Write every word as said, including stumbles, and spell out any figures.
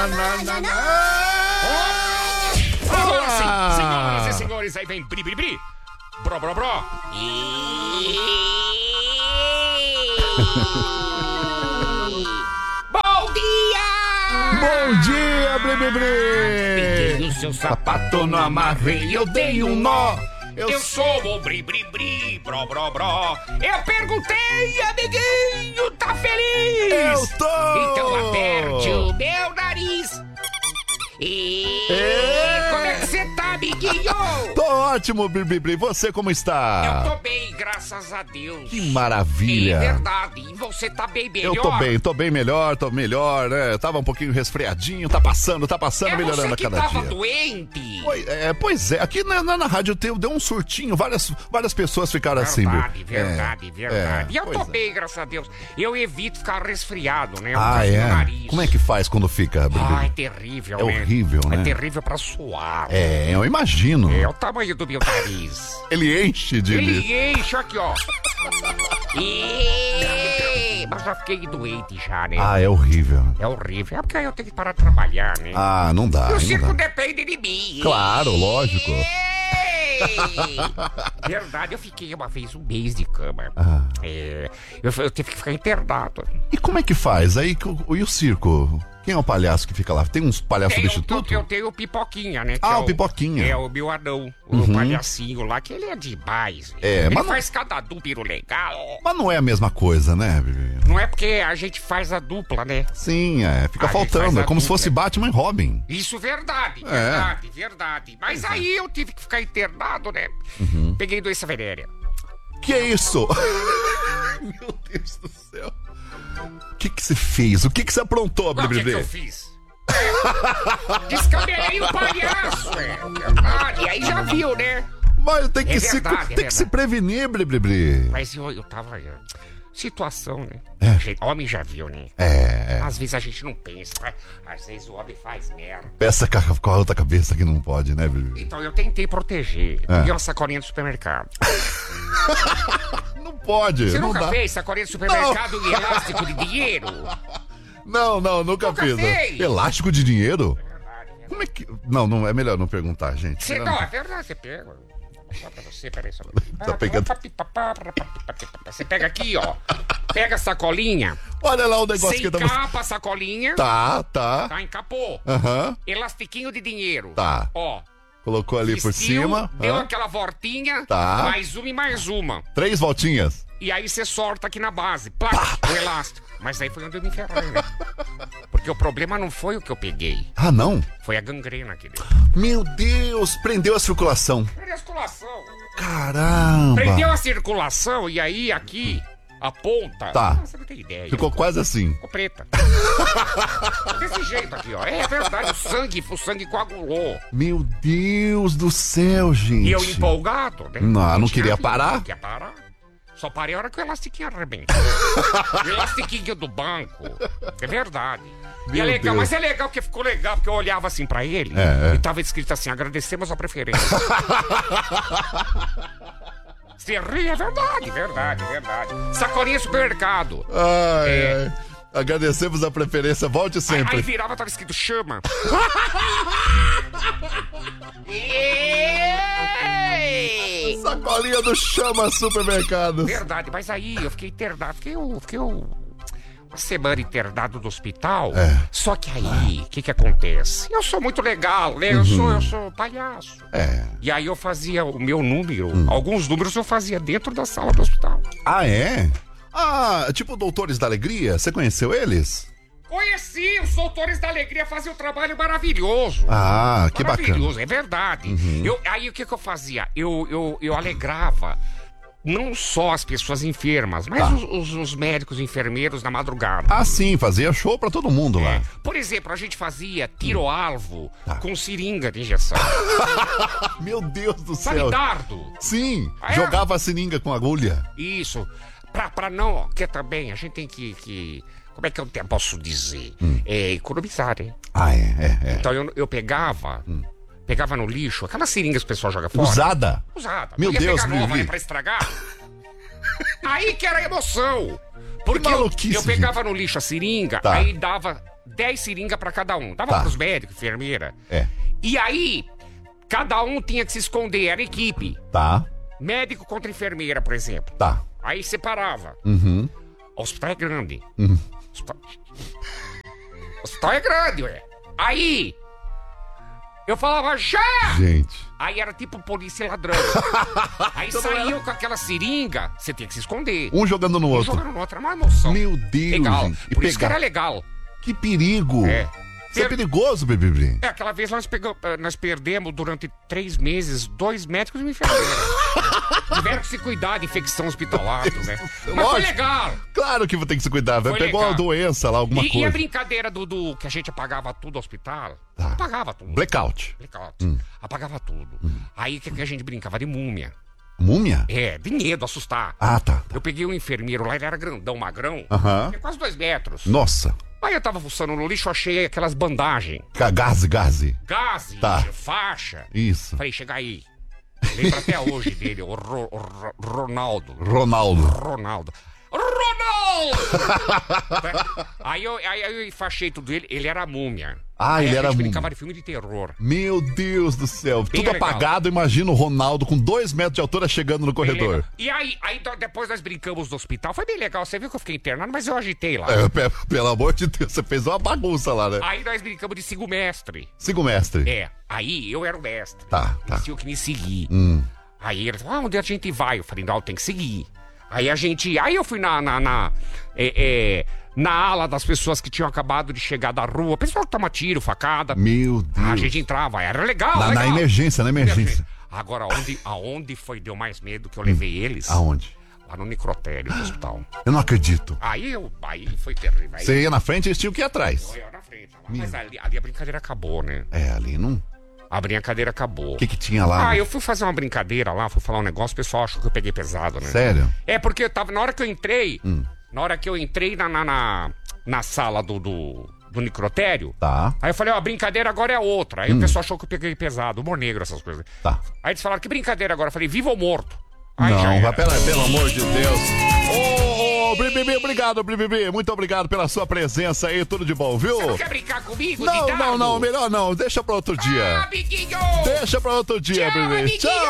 Agora sim, senhoras e senhores, aí vem Bri Bri Bri. Bro, bro, bro. Bom dia! Bom dia, Bri Bri Bri! Peguei o seu sapato, não amarrei, eu dei um nó. Eu, eu sou o Bri Bri Bri, bro, bro, bro. Eu perguntei, amiguinho, tá feliz? Eu tô! Então aperte o meu nariz. E é. Como é que você tá, amiguinho? Tô ótimo, Bri Bri Bri. Você como está? Eu tô bem, graças a Deus. Que maravilha. É verdade. E você tá bem melhor? Eu tô bem, tô bem melhor, tô melhor, né? Tava um pouquinho resfriadinho, tá passando, tá passando, é melhorando a cada dia. Você que tava doente. Pois é, pois é. Aqui na, na, na rádio deu, deu um surtinho, várias, várias pessoas ficaram verdade, assim. Verdade, verdade, é, verdade. É, e eu tô é. bem, graças a Deus. Eu evito ficar resfriado, né? Eu ah, é? Nariz. Como é que faz quando fica, Bri Bri? Ah, é terrível, É né? horrível, né? É terrível pra suar. É, eu imagino. É o tamanho do meu nariz. Ele enche de... Ele enche aqui, ó. E... Mas já fiquei doente já, né? Ah, é horrível. É horrível. É porque aí eu tenho que parar de trabalhar, né? Ah, não dá. E o não circo dá. depende de mim. Claro, lógico. Verdade, eu fiquei uma vez um mês de cama. Ah. É, eu, eu tive que ficar internado. E como é que faz? Aí, e o circo? Quem é o palhaço que fica lá? Tem uns palhaços Tenho, substitutos? Eu, eu tenho o Pipoquinha, né? que Ah, é o Pipoquinha. É o meu anão, o Uhum. palhacinho lá, que ele é demais. É, ele mas faz cada duplo legal. Mas não é a mesma coisa, né, Bibi? Não é porque a gente faz a dupla, né? Sim, é. Fica A gente faz faltando. a É como se dupla. fosse Batman e Robin. Isso, verdade, É. verdade, verdade. Mas aí eu tive que ficar internado, né? Uhum. Peguei doença venérea. Que é isso? Meu Deus do céu. O que que você fez? O que que você aprontou, O que, Bibi? que eu fiz? Descabelei o palhaço, é verdade. Aí já viu, né? Mas tem que, É se, verdade, é tem que verdade. se prevenir, Bibi. Mas eu, eu tava... é, situação, né? É. Gente, homem já viu, né? É, é. Às vezes a gente não pensa, né? Às vezes o homem faz merda. Peça com a- com a outra cabeça que não pode, né, Bibi? Então eu tentei proteger. É. Peguei uma sacolinha do supermercado. Não pode, Você não nunca dá. fez sacolinha do supermercado e elástico de dinheiro? Não, não, nunca, Nunca fiz. fez. Elástico de dinheiro? Verdade, né? Como é que... Não, não, é melhor não perguntar, gente. Você, Melhor não, é verdade, você pega. Vou falar pra você, peraí só. Tá pegando. Você pega aqui, ó. Pega a sacolinha. Olha lá o negócio Você que tá... encapa a sacolinha. Tá, tá. Tá, encapou. Aham, Elastiquinho de dinheiro. tá. Ó. Colocou ali por vestiu, cima. Deu hã? aquela voltinha. Tá. Mais uma e mais uma. Três voltinhas. E aí você sorta aqui na base. Plac, o elástico. Mas aí foi onde eu me ferrei, né? Porque o problema não foi o que eu peguei. Ah, não? Foi a gangrena que deu. Meu Deus, prendeu a circulação. Prendeu a circulação. Caramba. Prendeu a circulação e aí aqui, a ponta... Tá. Você não tem ideia. Ficou quase assim. Ficou preta. Desse jeito aqui, ó. É verdade, o sangue, o sangue coagulou. Meu Deus do céu, gente. E eu empolgado, né? Não, não tinha queria que- parar? Não queria parar. Só parei a hora que o elastiquinho arrebentou. O elastiquinho do banco. É verdade. E Meu é legal, Deus. mas é legal porque ficou legal, porque eu olhava assim pra ele É, é. e tava escrito assim, agradecemos a preferência. Você ri, é verdade, verdade, verdade. Sacolinha supermercado. Ai, É. ai. Agradecemos a preferência. Volte Aí, sempre. aí virava, tava escrito chama. Ei! Sacolinha do Chama Supermercados. Verdade, mas aí eu fiquei internado, fiquei, um- fiquei um- uma semana internado no hospital. É. Só que aí, o que que acontece? Eu sou muito legal, né? Eu, sou, eu sou palhaço. É. E aí eu fazia o meu número, alguns números eu fazia dentro da sala do hospital. Ah, é? Ah, tipo Doutores da Alegria. Você conheceu eles? Conheci, os Doutores da Alegria faziam um trabalho maravilhoso. Ah, que Maravilhoso, bacana. é verdade. Eu, aí o que, que eu fazia? Eu, eu, eu alegrava não só as pessoas enfermas, mas Tá. os, os- os médicos enfermeiros na madrugada. Ah, sim, fazia show pra todo mundo lá. É. Por exemplo, a gente fazia tiro-alvo Tá. com seringa de injeção. Meu Deus do Sabe, céu. dardo? Sim, Ah, é? jogava a seringa com agulha. Isso. Pra, pra não, ó, que também a gente tem que, que como é que eu te- posso dizer? É economizar, né? Ah, é, é, é. Então eu, eu pegava, pegava no lixo, aquelas seringas que o pessoal joga fora. Usada? Usada. Meu Não ia Deus, pegar nova, Vivi. né, pra estragar. Aí que era a emoção. Porque eu, maluquice, eu pegava no lixo a seringa, Tá. aí dava dez seringas pra cada um. Dava Tá. pros médicos, enfermeira. É. E aí, cada um tinha que se esconder, era equipe. Tá. Médico contra enfermeira, por exemplo. Tá. Aí separava. Uhum. O hospital é grande. Uhum. Hospital... O hospital é grande, ué. Aí, eu falava, já! Gente. Aí era tipo polícia e ladrão. Aí saiu com aquela seringa, você tinha que se esconder. Um jogando no Um outro. jogando no outro, era uma emoção. Meu Deus, Legal. gente. E Por isso que pegar- era legal. Que perigo. É. Isso é Per- perigoso, bebê. É, aquela vez nós, pegamos, eh, nós perdemos durante três meses dois médicos e uma enfermeira. Tiveram que se cuidar de infecção hospitalar, né? Mas foi Lógico. legal. Claro que tem que se cuidar, né? Foi Pegou legal. uma doença lá, alguma E, e coisa. a brincadeira do, do que a gente apagava tudo no hospital? Tá. Apagava tudo. Blackout. Blackout. Apagava tudo. Aí o que, que a gente brincava? De múmia. Múmia? É, de medo, assustar. Ah, tá. Eu peguei um enfermeiro lá, ele era grandão, magrão. Aham. Tinha quase dois metros. Nossa. Aí eu tava fuçando no lixo, achei aquelas bandagens. Gaze, gaze. Gaze, Tá. faixa. Isso. Falei, chega aí. Lembro até hoje dele, o, Ro- o Ro- Ronaldo. Ronaldo. Ronaldo. Ronaldo! aí, eu, aí eu enfaixei tudo ele, ele era a múmia. Ah, Aí ele a era gente múmia. brincava de filme de terror. Meu Deus do céu. Bem Tudo legal. apagado, imagina o Ronaldo com dois metros de altura chegando no Bem corredor. legal. E aí, aí do- depois nós brincamos no hospital, foi bem legal. Você viu que eu fiquei internado, mas eu agitei lá. É, pe- pelo amor de Deus, você fez uma bagunça lá, né? Aí nós brincamos de sigo mestre. Siga o mestre. É, aí eu era o mestre. Tá, tá. Eles tinham que me seguir. Hum. Aí ele falou, ah, onde a gente vai? Eu falei, não, tem que seguir. Aí a gente. Aí eu fui na. na, na, é, é, na ala das pessoas que tinham acabado de chegar da rua. Pessoal que toma tiro, facada. Meu Deus. A gente entrava, era legal. Na, na legal. emergência, na emergência. Agora, onde, aonde foi deu mais medo que eu levei eles? Aonde? Lá no necrotério do hospital. Eu não acredito. Aí eu. Aí foi terrível. Aí Você ia na frente e eles tinham que ir atrás. eu ia na frente. Lá. Mas ali, ali a brincadeira acabou, né? É, ali não. A brincadeira acabou. O que que tinha lá? Ah, né? eu fui fazer uma brincadeira lá, fui falar um negócio, o pessoal achou que eu peguei pesado, né? Sério? É, porque eu tava. Na hora que eu entrei, Hum. na hora que eu entrei na, na, na, na sala do, do, do necrotério, Tá. aí eu falei, ó, a brincadeira agora é outra. Aí o pessoal achou que eu peguei pesado, humor negro, essas coisas. Tá. Aí eles falaram, que brincadeira agora? Eu falei, vivo ou morto? Aí já Não, era. vai, pera, pelo amor de Deus. Ô, ô, Bibibi, obrigado, Bibibi. Muito obrigado pela sua presença aí, tudo de bom, viu? Você não quer brincar comigo, Não, de não, não, dardo? melhor não. Deixa pra outro Ah, dia. amiguinho! Deixa pra outro dia, Tchau, Bibi. amiguinho! Tchau.